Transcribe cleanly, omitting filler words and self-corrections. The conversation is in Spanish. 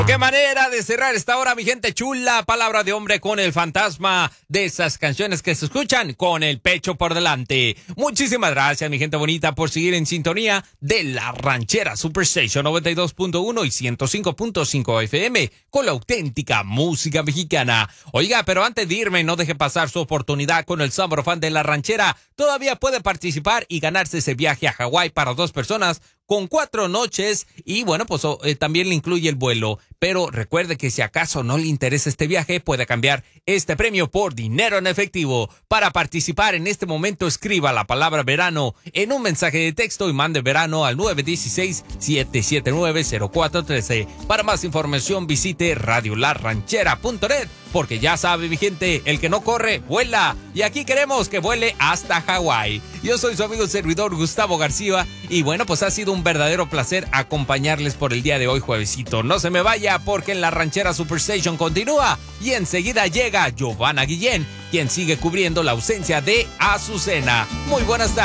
Qué manera de cerrar esta hora, mi gente chula. Palabra de hombre con el fantasma de esas canciones que se escuchan con el pecho por delante. Muchísimas gracias, mi gente bonita, por seguir en sintonía de La Ranchera Superstation 92.1 y 105.5 FM con la auténtica música mexicana. Oiga, pero antes de irme, no deje pasar su oportunidad con el Summer Fan de La Ranchera. Todavía puede participar y ganarse ese viaje a Hawái para 2 personas con 4 noches y bueno, pues también le incluye el vuelo. Pero recuerde que si acaso no le interesa este viaje, puede cambiar este premio por dinero en efectivo. Para participar en este momento, escriba la palabra verano en un mensaje de texto y mande verano al 916-779-0413. Para más información, visite radiolarranchera.net. Porque ya sabe, mi gente, el que no corre, vuela. Y aquí queremos que vuele hasta Hawái. Yo soy su amigo servidor Gustavo García. Y bueno, pues ha sido un verdadero placer acompañarles por el día de hoy, juevesito. No se me vaya porque en La Ranchera Superstation continúa. Y enseguida llega Giovanna Guillén, quien sigue cubriendo la ausencia de Azucena. Muy buenas tardes.